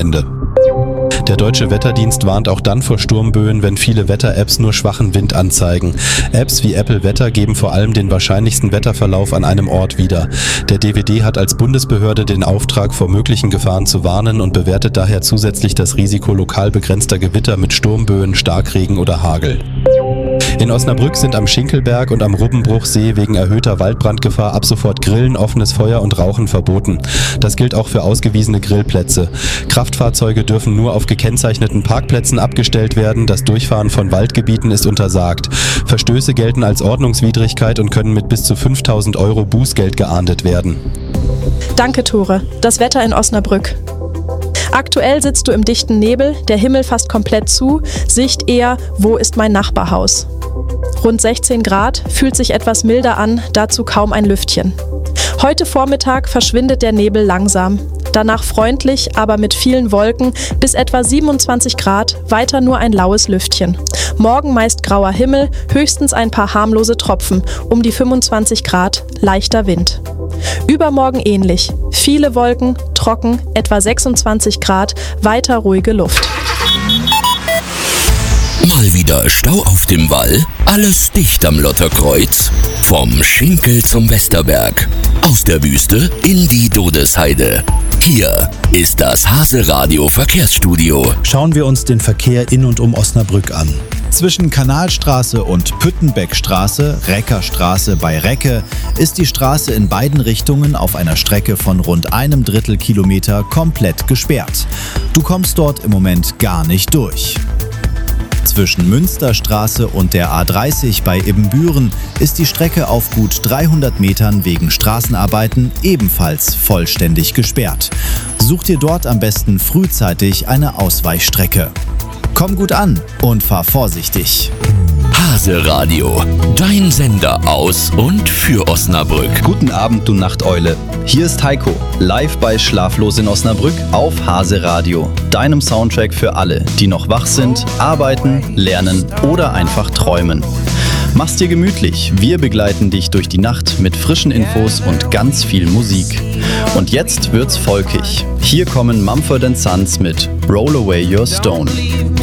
Ende. Der Deutsche Wetterdienst warnt auch dann vor Sturmböen, wenn viele Wetter-Apps nur schwachen Wind anzeigen. Apps wie Apple Wetter geben vor allem den wahrscheinlichsten Wetterverlauf an einem Ort wieder. Der DWD hat als Bundesbehörde den Auftrag, vor möglichen Gefahren zu warnen und bewertet daher zusätzlich das Risiko lokal begrenzter Gewitter mit Sturmböen, Starkregen oder Hagel. In Osnabrück sind am Schinkelberg und am Rubbenbruchsee wegen erhöhter Waldbrandgefahr ab sofort Grillen, offenes Feuer und Rauchen verboten. Das gilt auch für ausgewiesene Grillplätze. Kraftfahrzeuge dürfen nur auf gekennzeichneten Parkplätzen abgestellt werden. Das Durchfahren von Waldgebieten ist untersagt. Verstöße gelten als Ordnungswidrigkeit und können mit bis zu 5.000 € Bußgeld geahndet werden. Danke, Tore. Das Wetter in Osnabrück. Aktuell sitzt du im dichten Nebel, der Himmel fast komplett zu, Sicht eher, wo ist mein Nachbarhaus? Rund 16 Grad, fühlt sich etwas milder an, dazu kaum ein Lüftchen. Heute Vormittag verschwindet der Nebel langsam. Danach freundlich, aber mit vielen Wolken, bis etwa 27 Grad, weiter nur ein laues Lüftchen. Morgen meist grauer Himmel, höchstens ein paar harmlose Tropfen, um die 25 Grad, leichter Wind. Übermorgen ähnlich. Viele Wolken, trocken, etwa 26 Grad, weiter ruhige Luft. Mal wieder Stau auf dem Wall? Alles dicht am Lotterkreuz. Vom Schinkel zum Westerberg. Aus der Wüste in die Dodesheide. Hier ist das Hase-Radio Verkehrsstudio. Schauen wir uns den Verkehr in und um Osnabrück an. Zwischen Kanalstraße und Püttenbeckstraße, Reckerstraße bei Recke, ist die Straße in beiden Richtungen auf einer Strecke von rund 1/3 Kilometer komplett gesperrt. Du kommst dort im Moment gar nicht durch. Zwischen Münsterstraße und der A30 bei Ibbenbüren ist die Strecke auf gut 300 Metern wegen Straßenarbeiten ebenfalls vollständig gesperrt. Such dir dort am besten frühzeitig eine Ausweichstrecke. Komm gut an und fahr vorsichtig. Hase-Radio, dein Sender aus und für Osnabrück. Guten Abend, du Nachteule. Hier ist Heiko, live bei Schlaflos in Osnabrück auf Hase-Radio. Deinem Soundtrack für alle, die noch wach sind, arbeiten, lernen oder einfach träumen. Mach's dir gemütlich, wir begleiten dich durch die Nacht mit frischen Infos und ganz viel Musik. Und jetzt wird's volkig. Hier kommen Mumford & Sons mit Roll Away Your Stone.